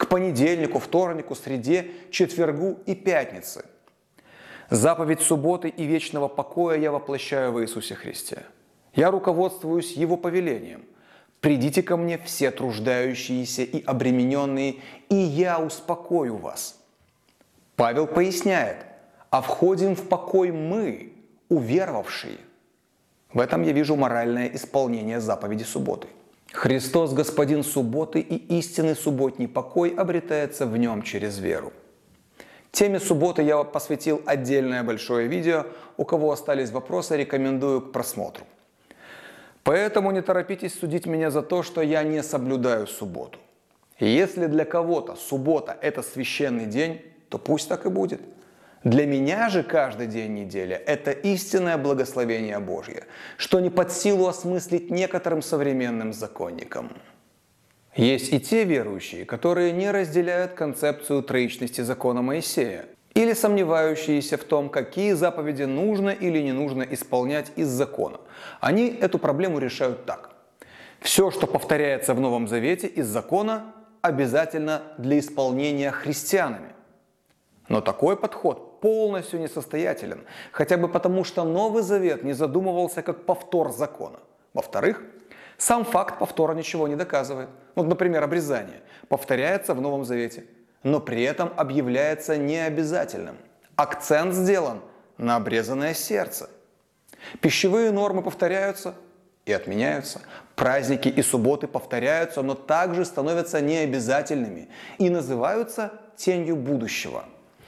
к понедельнику, вторнику, среде, четвергу и пятнице. Заповедь субботы и вечного покоя я воплощаю в Иисусе Христе. Я руководствуюсь Его повелением. «Придите ко мне все труждающиеся и обремененные, и я успокою вас». Павел поясняет: «А входим в покой мы, уверовавшие». В этом я вижу моральное исполнение заповеди субботы. Христос, Господин субботы, и истинный субботний покой обретается в Нем через веру. Теме субботы я посвятил отдельное большое видео. У кого остались вопросы, рекомендую к просмотру. Поэтому не торопитесь судить меня за то, что я не соблюдаю субботу. И если для кого-то суббота – это священный день, то пусть так и будет. Для меня же каждый день недели – это истинное благословение Божье, что не под силу осмыслить некоторым современным законникам. Есть и те верующие, которые не разделяют концепцию троичности закона Моисея, или сомневающиеся в том, какие заповеди нужно или не нужно исполнять из закона. Они эту проблему решают так. Все, что повторяется в Новом Завете из закона, обязательно для исполнения христианами. Но такой подход полностью несостоятелен, хотя бы потому, что Новый Завет не задумывался как повтор закона. Во-вторых, сам факт повтора ничего не доказывает. Вот, например, обрезание повторяется в Новом Завете, но при этом объявляется необязательным. Акцент сделан на обрезанное сердце. Пищевые нормы повторяются и отменяются. Праздники и субботы повторяются, но также становятся необязательными и называются тенью будущего.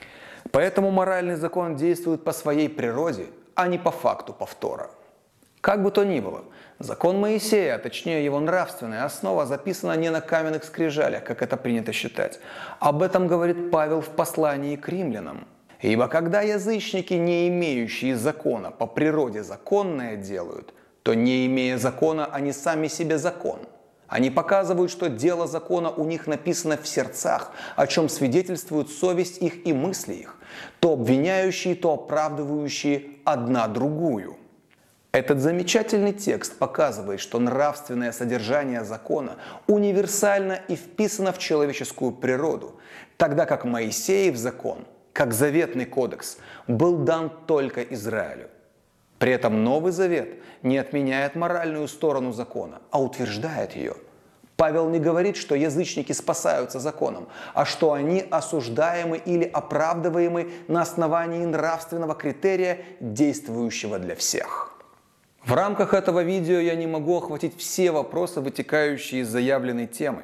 Поэтому моральный закон действует по своей природе, а не по факту повтора. Как бы то ни было, закон Моисея, а точнее его нравственная основа, записана не на каменных скрижалях, как это принято считать. Об этом говорит Павел в послании к римлянам. «Ибо когда язычники, не имеющие закона, по природе законное делают, то, не имея закона, они сами себе закон. Они показывают, что дело закона у них написано в сердцах, о чем свидетельствует совесть их и мысли их, то обвиняющие, то оправдывающие одна другую». Этот замечательный текст показывает, что нравственное содержание закона универсально и вписано в человеческую природу, тогда как Моисеев закон, как заветный кодекс, был дан только Израилю. При этом Новый Завет не отменяет моральную сторону закона, а утверждает ее. Павел не говорит, что язычники спасаются законом, а что они осуждаемы или оправдываемы на основании нравственного критерия, действующего для всех. В рамках этого видео я не могу охватить все вопросы, вытекающие из заявленной темы.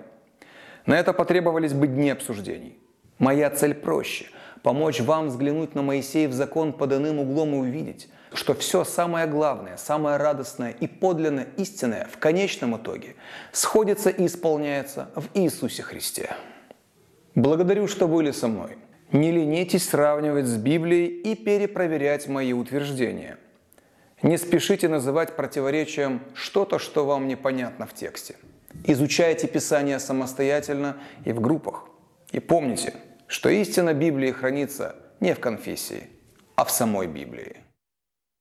На это потребовались бы дни обсуждений. Моя цель проще – помочь вам взглянуть на Моисеев закон под иным углом и увидеть, что все самое главное, самое радостное и подлинно истинное в конечном итоге сходится и исполняется в Иисусе Христе. Благодарю, что были со мной. Не ленитесь сравнивать с Библией и перепроверять мои утверждения. Не спешите называть противоречием что-то, что вам непонятно в тексте. Изучайте Писание самостоятельно и в группах. И помните, что истина Библии хранится не в конфессии, а в самой Библии.